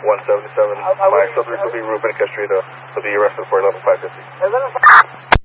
177. My subject will be Ruben Castrito. Will be arrested for another 550.